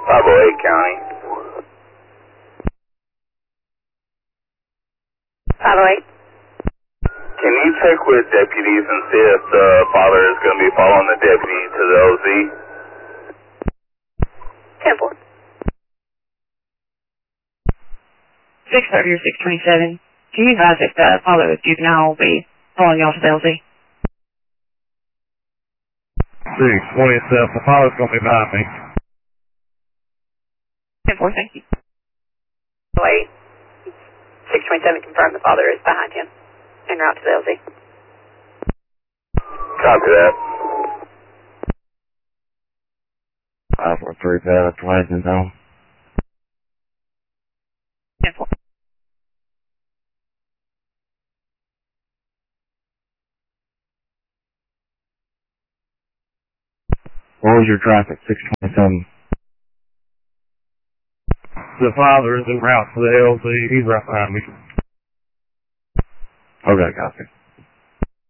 508 County. 508. Can you check with deputies and see if the father is going to be following the deputy to the OZ? 10-4. 630 or 627. Can you advise if the father with juvenile will be following y'all to the LZ? 627. The father's going to be behind me. 10-4, thank you. Wait. 627 confirmed the father is behind him en route to the LZ. Copy that. 543 Pad, Twice home. 10-4. What was your traffic? 627. The father is en route to the LZ. He's right behind me. Okay, copy.